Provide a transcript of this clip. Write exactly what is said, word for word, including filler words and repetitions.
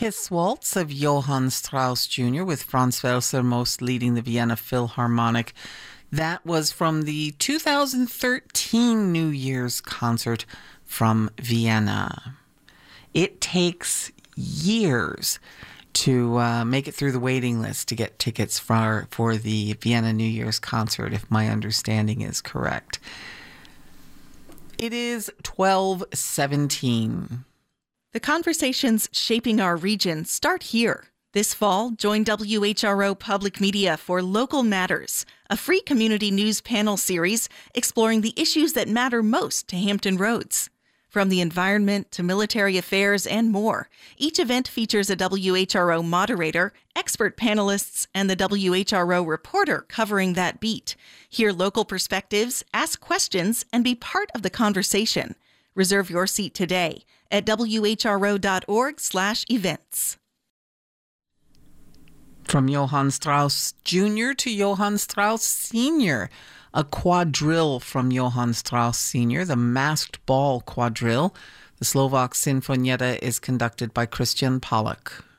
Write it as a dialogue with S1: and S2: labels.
S1: Kiss Waltz of Johann Strauss Junior with Franz Welser most leading the Vienna Philharmonic. That was from the two thousand thirteen New Year's concert from Vienna. It takes years to uh, make it through the waiting list to get tickets for, for the Vienna New Year's concert, if my understanding is correct. It is twelve seventeen.
S2: The conversations shaping our region start here. This fall, join W H R O Public Media for Local Matters, a free community news panel series exploring the issues that matter most to Hampton Roads. From the environment to military affairs and more, each event features a W H R O moderator, expert panelists, and the W H R O reporter covering that beat. Hear local perspectives, ask questions, and be part of the conversation. Reserve your seat today at W H R O dot org slash events.
S1: From Johann Strauss Junior to Johann Strauss Senior, a quadrille from Johann Strauss Senior, the Masked Ball Quadrille. The Slovak Sinfonietta is conducted by Christian Pollack.